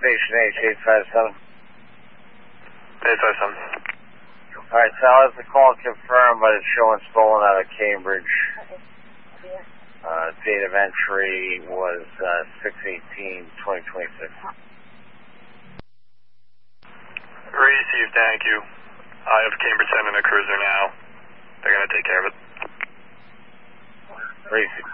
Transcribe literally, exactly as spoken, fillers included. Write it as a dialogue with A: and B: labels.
A: Station H, eight five seven.
B: eight five seven.
A: Alright, Sal, as the call confirmed, but it's showing stolen out of Cambridge. Uh, date of entry was uh, six eighteen twenty twenty-six.
B: Received, thank you. I have Cambridge sending a cruiser now. They're going to take care of it.
A: Received.